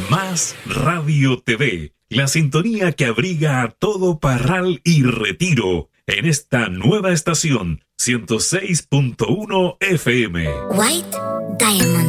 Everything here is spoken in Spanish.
Más Radio TV, la sintonía que abriga a todo Parral y Retiro en esta nueva estación 106.1 FM. White Diamond.